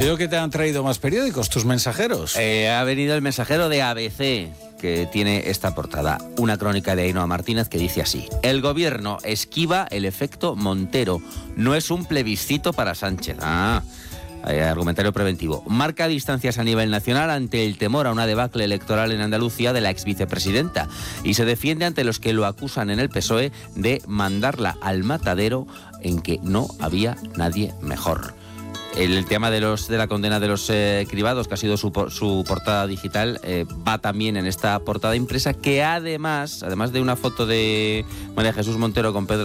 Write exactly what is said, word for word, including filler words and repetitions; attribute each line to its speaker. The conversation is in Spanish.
Speaker 1: Veo que te han traído más periódicos, tus mensajeros.
Speaker 2: Eh, ha venido el mensajero de A B C, que tiene esta portada. Una crónica de Ainhoa Martínez que dice así: el gobierno esquiva el efecto Montero. No es un plebiscito para Sánchez. Ah, eh, argumentario preventivo. Marca distancias a nivel nacional ante el temor a una debacle electoral en Andalucía de la ex vicepresidenta y se defiende ante los que lo acusan en el P S O E de mandarla al matadero en que no había nadie mejor. El tema de los de la condena de los eh, cribados, que ha sido su, su portada digital, eh, va también en esta portada impresa, que además, además de una foto de María Jesús Montero con Pedro